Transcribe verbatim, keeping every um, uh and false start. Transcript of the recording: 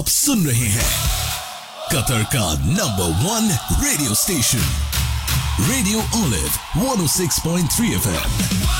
आप सुन रहे हैं कतर का number one radio station radio olive one ओ six point three F M.